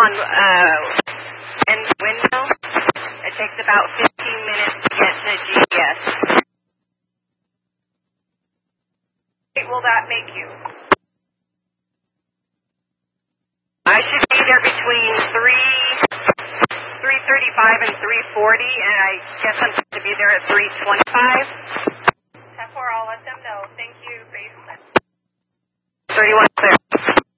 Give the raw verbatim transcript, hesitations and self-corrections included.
on uh, in Windmill. It takes about fifteen minutes to get to G E S. What will that make you? I should be there between three three thirty-five and three forty, and I guess I'm supposed to be there at three twenty-five. ten four, I'll let them know. Thank you, basement. thirty-one.